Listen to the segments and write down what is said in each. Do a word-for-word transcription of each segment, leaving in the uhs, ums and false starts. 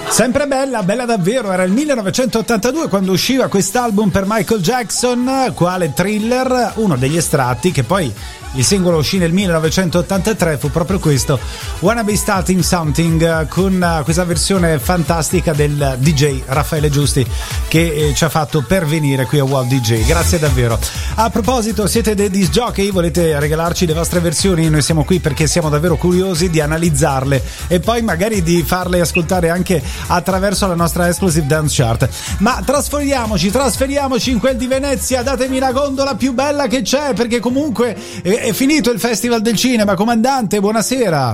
Sempre bella, bella davvero. Era il millenovecentottantadue quando usciva quest'album per Michael Jackson, quale Thriller, uno degli estratti, che poi il singolo uscì nel millenovecentottantatré, fu proprio questo, Wanna Be Starting Something, con questa versione fantastica del D J Raffaele Giusti, che eh, ci ha fatto pervenire qui a Wow D J. Grazie davvero. A proposito, siete dei disc jockey? Volete regalarci le vostre versioni? Noi siamo qui perché siamo davvero curiosi di analizzarle e poi magari di farle ascoltare anche attraverso la nostra Explosive Dance Chart. Ma trasferiamoci, trasferiamoci in quel di Venezia. Datemi la gondola più bella che c'è, perché comunque è, è finito il Festival del Cinema. Comandante, buonasera.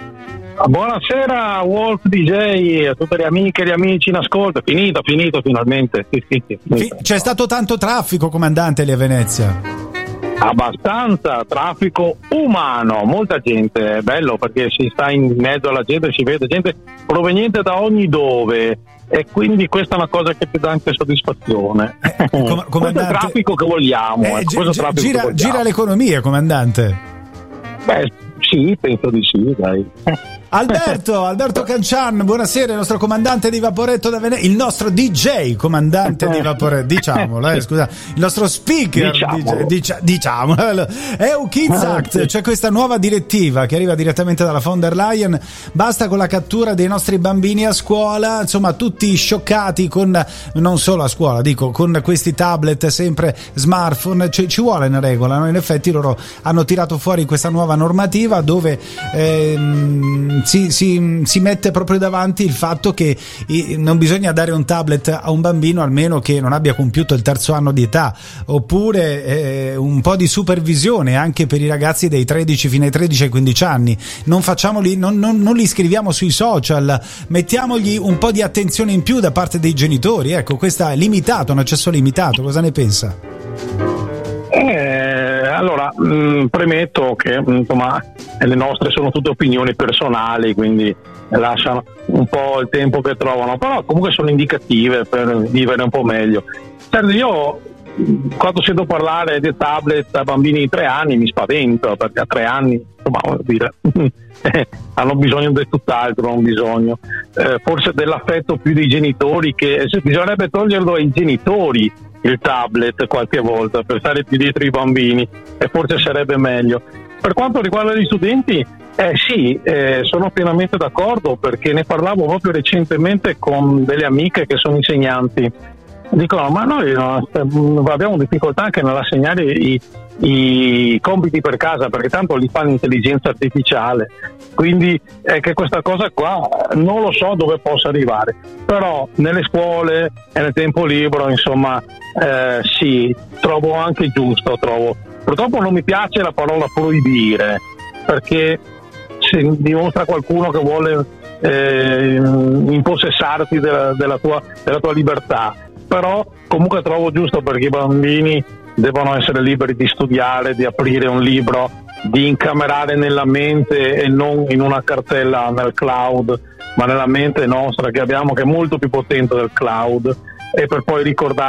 Buonasera Wolf D J, a tutte le amiche e gli amici in ascolto. Finito, finito finalmente. Sì, sì, sì, finito. C'è stato tanto traffico, comandante, lì a Venezia? Abbastanza traffico umano, molta gente, è bello perché si sta in mezzo alla gente, si vede gente proveniente da ogni dove, e quindi questa è una cosa che ti dà anche soddisfazione. Eh, com- comandante, questo è il traffico che vogliamo, eh, ecco, gi- traffico gira, che vogliamo. gira l'economia, comandante. Beh, sì, penso di sì, dai. Alberto, Alberto Cancian, buonasera, il nostro comandante di Vaporetto da Venezia, il nostro D J comandante di Vaporetto, diciamolo, eh, scusa, il nostro speaker, diciamolo, dic- diciamolo. E U Kids Act, c'è questa nuova direttiva che arriva direttamente dalla von der Leyen, basta con la cattura dei nostri bambini a scuola, insomma tutti scioccati con, non solo a scuola, dico, con questi tablet, sempre smartphone, ci, ci vuole una regola, no? In effetti loro hanno tirato fuori questa nuova normativa dove ehm, Si, si, si mette proprio davanti il fatto che i, non bisogna dare un tablet a un bambino almeno che non abbia compiuto il terzo anno di età, oppure eh, un po' di supervisione anche per i ragazzi dei tredici fino ai tredici ai quindici anni. Non facciamoli, non, non, non li scriviamo sui social, mettiamogli un po' di attenzione in più da parte dei genitori. Ecco, questo è limitato, un accesso limitato. Cosa ne pensa? Eh, allora, mh, premetto che insomma le nostre sono tutte opinioni personali, quindi lasciano un po' il tempo che trovano, però comunque sono indicative per vivere un po' meglio. Certo, io quando sento parlare di tablet a bambini di tre anni mi spavento, perché a tre anni insomma, vuol dire, hanno bisogno di tutt'altro, hanno bisogno eh, forse dell'affetto più dei genitori, che bisognerebbe toglierlo ai genitori il tablet qualche volta per stare più dietro i bambini, e forse sarebbe meglio. Per quanto riguarda gli studenti, eh sì, eh, sono pienamente d'accordo, perché ne parlavo proprio recentemente con delle amiche che sono insegnanti. Dicono, ma noi no, abbiamo difficoltà anche nell'assegnare i, i compiti per casa, perché tanto li fa l'intelligenza artificiale, quindi è che questa cosa qua non lo so dove possa arrivare, però nelle scuole e nel tempo libero insomma eh, sì, trovo anche giusto, trovo. Purtroppo non mi piace la parola proibire, perché se dimostra qualcuno che vuole eh, impossessarti della, della, tua, della tua libertà, però comunque trovo giusto, perché i bambini devono essere liberi di studiare, di aprire un libro, di incamerare nella mente e non in una cartella nel cloud, ma nella mente nostra che abbiamo, che è molto più potente del cloud, e per poi ricordare